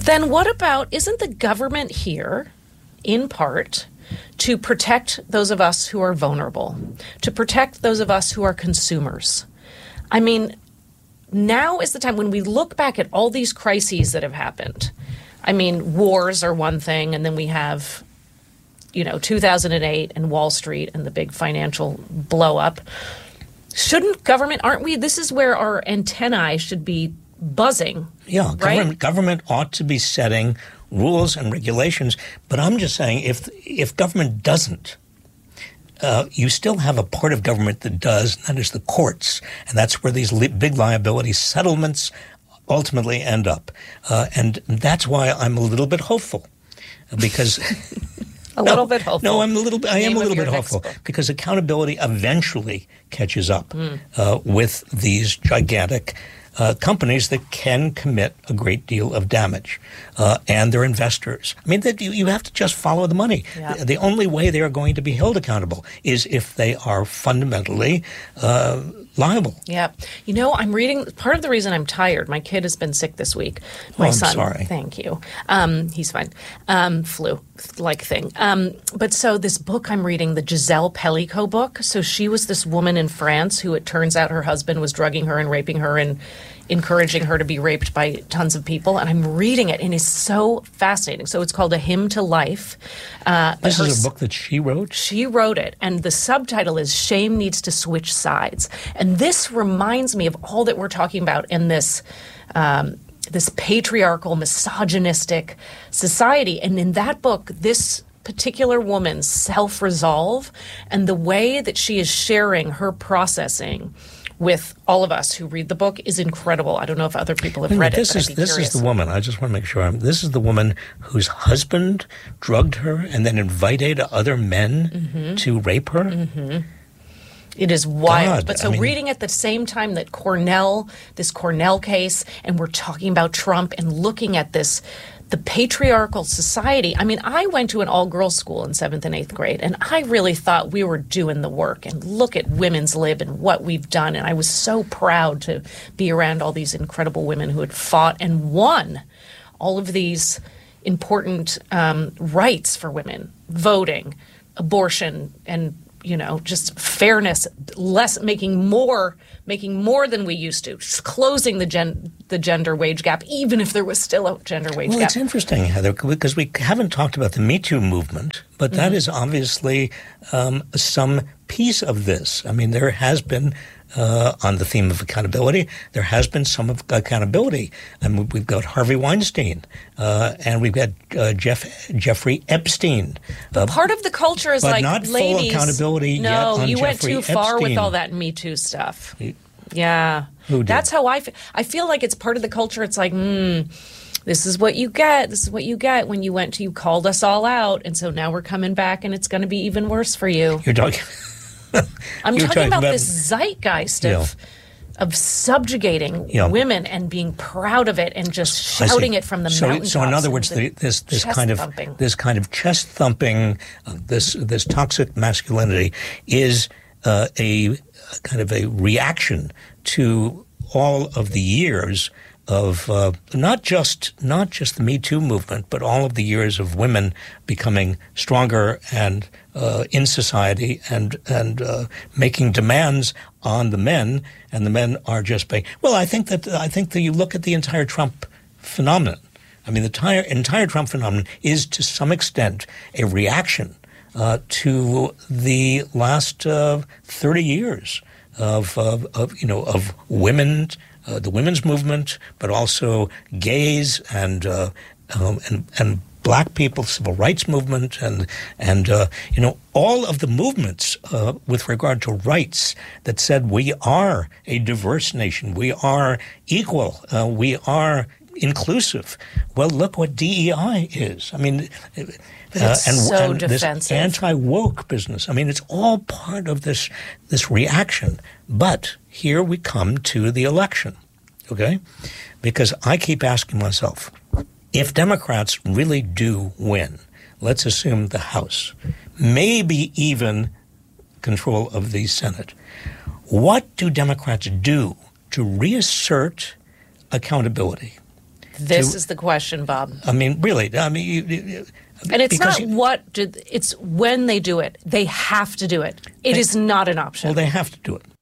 then what about, isn't the government here, in part, to protect those of us who are vulnerable, to protect those of us who are consumers? I mean, now is the time when we look back at all these crises that have happened. I mean, wars are one thing, and then we have, 2008 and Wall Street and the big financial blow up. Shouldn't government, this is where our antennae should be buzzing. Yeah, right? Government ought to be setting rules and regulations. But I'm just saying, if government doesn't, you still have a part of government that does, and that is the courts. And that's where these big liability settlements ultimately end up. And that's why I'm a little bit hopeful. Because... a little bit hopeful. No, I am a little bit hopeful because accountability eventually catches up with these gigantic companies that can commit a great deal of damage, and their investors. I mean, you have to just follow the money. Yeah. The only way they are going to be held accountable is if they are fundamentally liable. Yeah. I'm reading, part of the reason I'm tired, my kid has been sick this week. My son. I'm sorry. Thank you. He's fine. Flu-like thing. But so this book I'm reading, the Giselle Pellico book, so she was this woman in France who it turns out her husband was drugging her and raping her and encouraging her to be raped by tons of people. And I'm reading it, and it's so fascinating. So it's called A Hymn to Life. This is a book that she wrote? She wrote it, and the subtitle is Shame Needs to Switch Sides. And this reminds me of all that we're talking about in this this patriarchal, misogynistic society. And in that book, this particular woman's self-resolve and the way that she is sharing her processing with all of us who read the book is incredible. I don't know if other people have read it, but I'd be curious. This is the woman. I just want to make sure. This is the woman whose husband drugged her and then invited other men to rape her? Mm-hmm. It is wild. But reading at the same time that this Cornell case, and we're talking about Trump and looking at this, the patriarchal society. I mean, I went to an all-girls school in 7th and 8th grade, and I really thought we were doing the work. And look at Women's Lib and what we've done. And I was so proud to be around all these incredible women who had fought and won all of these important rights for women, voting, abortion, and just fairness, making more than we used to, just closing the gender wage gap, even if there was still a gender wage gap. Well, it's interesting, Heather, because we haven't talked about the Me Too movement, but that is obviously some piece of this. I mean, there has been, on the theme of accountability, there has been some accountability. I mean, we've got Harvey Weinstein, and we've got Jeffrey Epstein. Part of the culture is but not ladies, full accountability yet on No, you went Jeffrey too far Epstein. with all that Me Too stuff. Yeah. Who did? That's how I feel like it's part of the culture. It's like, this is what you get. This is what you get when you called us all out. And so now we're coming back and it's going to be even worse for you. You're talking... I'm talking about this zeitgeist of subjugating women and being proud of it and just shouting it from the mountaintops. So in other words, this kind of chest thumping, this toxic masculinity is a kind of a reaction to all of the years of not just the Me Too movement, but all of the years of women becoming stronger and in society and making demands on the men, and the men are just paying. Well, I think that you look at the entire Trump phenomenon. I mean, the entire Trump phenomenon is to some extent a reaction to the last 30 years of women. The women's movement, but also gays and black people, civil rights movement, and all of the movements with regard to rights that said we are a diverse nation, we are equal, we are inclusive. Well, look what DEI is. I mean, and this anti-woke business. I mean, it's all part of this reaction. But here we come to the election, okay? Because I keep asking myself, if Democrats really do win, let's assume the House, maybe even control of the Senate, what do Democrats do to reassert accountability? This is the question, Bob. I mean, really. I mean, and it's not it's when they do it. They have to do it. It is not an option. Well, they have to do it.